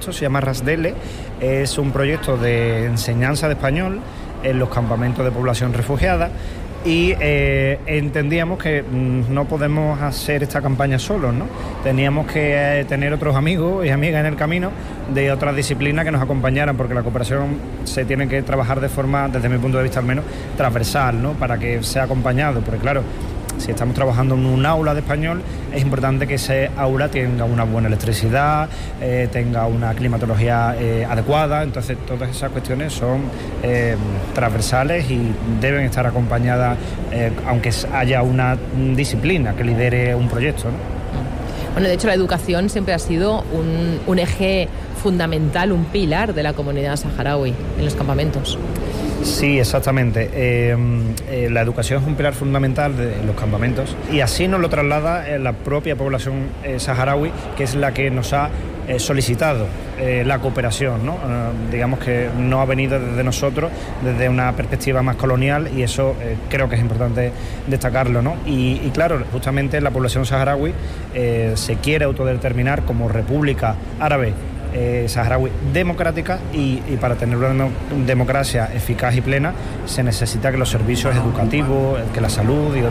proyecto se llama RASDELE, es un proyecto de enseñanza de español en los campamentos de población refugiada. Y entendíamos que no podemos hacer esta campaña solos, ¿no? Teníamos que tener otros amigos y amigas en el camino de otras disciplinas que nos acompañaran, porque la cooperación se tiene que trabajar de forma, desde mi punto de vista al menos, transversal, ¿no? Para que sea acompañado, porque claro, si estamos trabajando en un aula de español, es importante que ese aula tenga una buena electricidad, tenga una climatología adecuada. Entonces todas esas cuestiones son transversales y deben estar acompañadas, aunque haya una disciplina que lidere un proyecto, ¿no? Bueno, de hecho la educación siempre ha sido un eje fundamental, un pilar de la comunidad saharaui en los campamentos. Sí, exactamente. La educación es un pilar fundamental de los campamentos y así nos lo traslada la propia población saharaui, que es la que nos ha solicitado la cooperación, ¿no? Digamos que no ha venido desde nosotros, desde una perspectiva más colonial, y eso creo que es importante destacarlo, ¿no? Y claro, justamente la población saharaui se quiere autodeterminar como república árabe saharaui democrática, y para tener una democracia eficaz y plena se necesita que los servicios educativos, que la salud y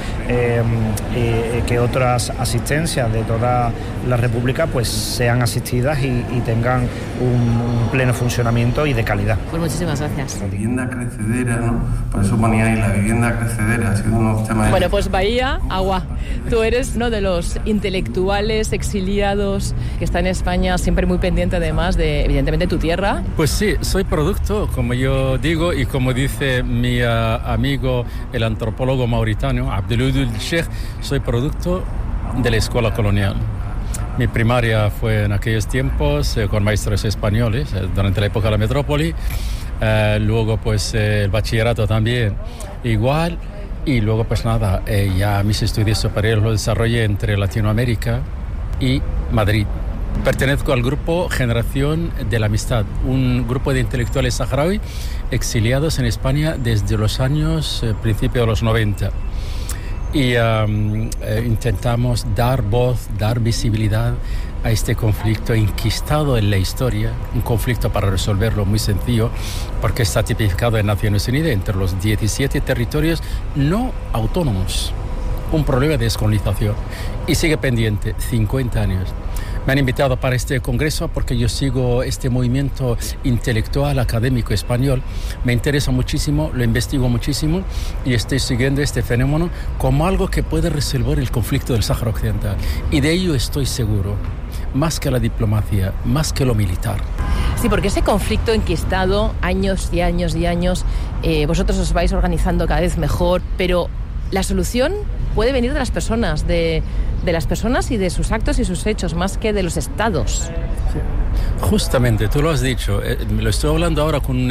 que otras asistencias de toda la república pues sean asistidas y tengan un pleno funcionamiento y de calidad. Pues muchísimas gracias. La vivienda crecedera, ¿no? Por eso ponía ahí la vivienda crecedera, ha sido uno de los temas. Bueno, pues Bahía, agua. Tú eres uno de los intelectuales exiliados que está en España, siempre muy pendiente además de, evidentemente, tu tierra. Pues sí, soy producto, como yo digo, y como dice mi amigo, el antropólogo mauritano, Abdeloudou Sheikh, soy producto de la escuela colonial. Mi primaria fue en aquellos tiempos con maestros españoles, durante la época de la metrópoli. Luego, pues, el bachillerato también igual. Y luego, pues nada, ya mis estudios superiores los desarrollé entre Latinoamérica y Madrid. Pertenezco al grupo Generación de la Amistad, un grupo de intelectuales saharaui exiliados en España desde los años, principios de los 90. Y intentamos dar voz, dar visibilidad a este conflicto enquistado en la historia, un conflicto para resolverlo muy sencillo, porque está tipificado en Naciones Unidas entre los 17 territorios no autónomos. Un problema de descolonización y sigue pendiente 50 años. Me han invitado para este congreso porque yo sigo este movimiento intelectual académico español. Me interesa muchísimo, lo investigo muchísimo y estoy siguiendo este fenómeno como algo que puede resolver el conflicto del Sáhara Occidental. Y de ello estoy seguro, más que la diplomacia, más que lo militar. Sí, porque ese conflicto enquistado, años y años y años, vosotros os vais organizando cada vez mejor, pero la solución puede venir de las personas, de las personas y de sus actos y sus hechos, más que de los estados. Justamente, tú lo has dicho. Lo estoy hablando ahora con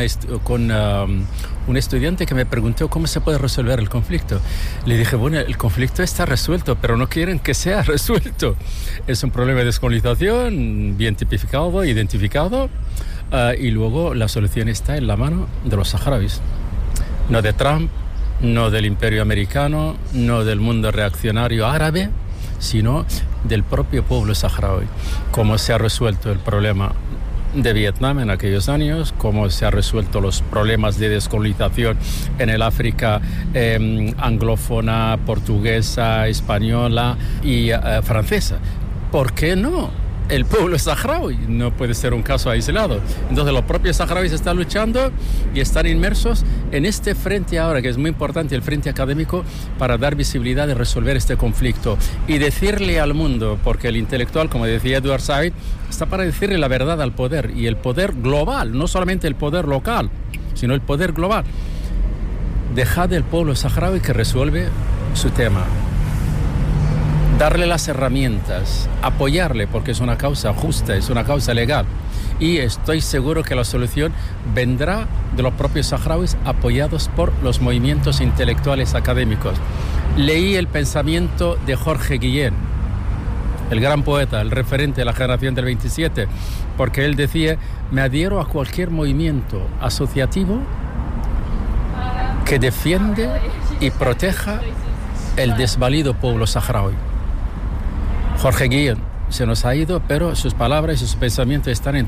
un estudiante que me preguntó cómo se puede resolver el conflicto. Le dije, bueno, el conflicto está resuelto, pero no quieren que sea resuelto. Es un problema de descolonización, bien tipificado, identificado, y luego la solución está en la mano de los saharauis. No de Trump, no del imperio americano, no del mundo reaccionario árabe, sino del propio pueblo saharaui. Cómo se ha resuelto el problema de Vietnam en aquellos años, cómo se han resuelto los problemas de descolonización en el África anglófona, portuguesa, española y francesa. ¿Por qué no? El pueblo saharaui no puede ser un caso aislado. Entonces los propios saharauis están luchando y están inmersos en este frente ahora, que es muy importante, el frente académico, para dar visibilidad y resolver este conflicto. Y decirle al mundo, porque el intelectual, como decía Edward Said, está para decirle la verdad al poder, y el poder global, no solamente el poder local, sino el poder global. Dejad al pueblo saharaui que resuelve su tema. Darle las herramientas, apoyarle, porque es una causa justa, es una causa legal. Y estoy seguro que la solución vendrá de los propios saharauis, apoyados por los movimientos intelectuales académicos. Leí el pensamiento de Jorge Guillén, el gran poeta, el referente de la generación del 27, porque él decía, me adhiero a cualquier movimiento asociativo que defiende y proteja el desvalido pueblo saharaui. Jorge Guillén se nos ha ido, pero sus palabras y sus pensamientos están en